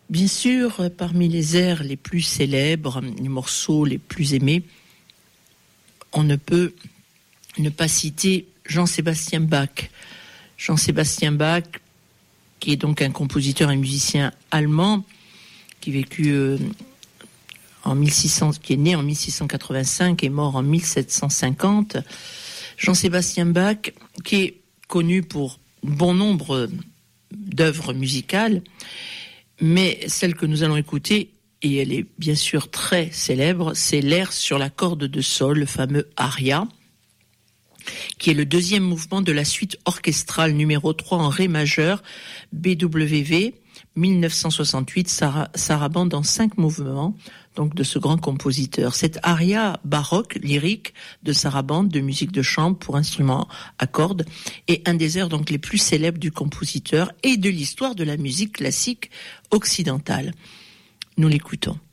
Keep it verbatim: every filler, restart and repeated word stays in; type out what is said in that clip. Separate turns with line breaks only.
Bien sûr, parmi les airs les plus célèbres, les morceaux les plus aimés, on ne peut ne pas citer Jean-Sébastien Bach. Jean-Sébastien Bach, qui est donc un compositeur et musicien allemand, qui vécut euh, en mille six cents, qui est né en mille six cent quatre-vingt-cinq et mort en mille sept cent cinquante. Jean-Sébastien Bach, qui est connu pour bon nombre d'œuvres musicales, mais celle que nous allons écouter, et elle est bien sûr très célèbre, c'est l'air sur la corde de sol, le fameux aria, qui est le deuxième mouvement de la suite orchestrale numéro trois en ré majeur, B W V, dix-neuf cent soixante-huit, Sara- sarabande en cinq mouvements, donc de ce grand compositeur. Cet aria baroque, lyrique, de sarabande, de musique de chambre pour instruments à cordes, est un des airs donc les plus célèbres du compositeur et de l'histoire de la musique classique occidentale. Nous l'écoutons.